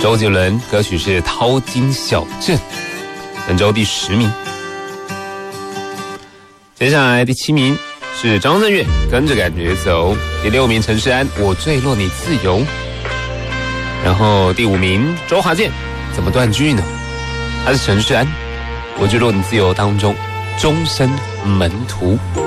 周杰伦歌曲是《淘金小镇》，本周第10名。接下来第7名是张震岳，《跟着感觉走》。第6名陈势安，《我坠落你自由》。然后第5名周华健，怎么断句呢？他是陈势安，《我坠落你自由》当中终身门徒。